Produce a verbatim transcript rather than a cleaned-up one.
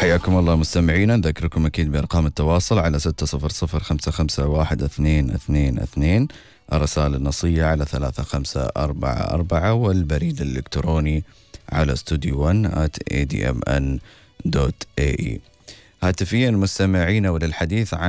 حياكم الله مستمعينا، نذكركم أكيد بأرقام التواصل على ستة صفر صفر خمسة خمسة واحد اثنين اثنين اثنين، الرسائل النصية على ثلاثة خمسة أربعة أربعة، والبريد الإلكتروني على ستوديو ون آت إيه دي إم إن دوت إيه إي. هاتفيا مستمعينا وللحديث عن